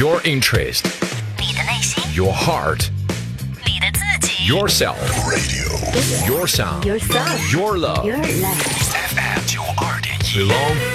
Your interest, 你的内心， your heart, 你的自己 yourself, Radio your sound, Yourself your love. Your life FM 92.1 Belong